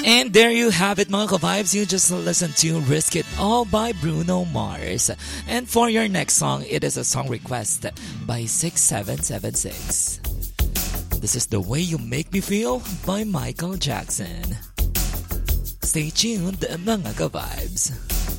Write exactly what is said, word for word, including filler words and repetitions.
And there you have it, mga ka-vibes. You just listened to Risk It All by Bruno Mars. And for your next song, it is a song request by six seven seven six. This is The Way You Make Me Feel by Michael Jackson. Stay tuned, mga ka-vibes.